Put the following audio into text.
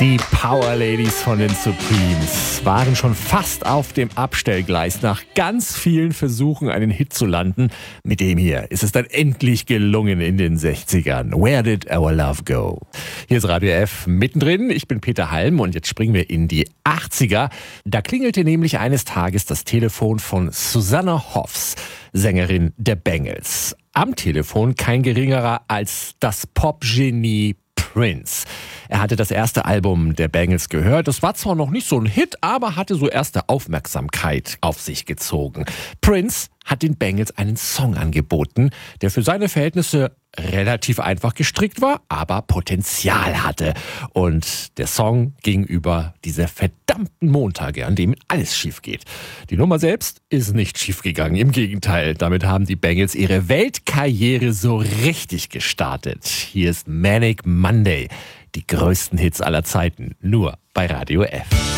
Die Power Ladies von den Supremes waren schon fast auf dem Abstellgleis nach ganz vielen Versuchen, einen Hit zu landen. Mit dem hier ist es dann endlich gelungen in den 60ern. Where did our love go? Hier ist Radio F mittendrin. Ich bin Peter Halm und jetzt springen wir in die 80er. Da klingelte nämlich eines Tages das Telefon von Susanna Hoffs, Sängerin der Bangles. Am Telefon kein geringerer als das Popgenie Prince. Er hatte das erste Album der Bangles gehört. Das war zwar noch nicht so ein Hit, aber hatte so erste Aufmerksamkeit auf sich gezogen. Prince hat den Bangles einen Song angeboten, der für seine Verhältnisse relativ einfach gestrickt war, aber Potenzial hatte. Und der Song ging über diese verdammten Montage, an denen alles schief geht. Die Nummer selbst ist nicht schief gegangen, im Gegenteil. Damit haben die Bangles ihre Weltkarriere so richtig gestartet. Hier ist Manic Monday, die größten Hits aller Zeiten, nur bei Radio F.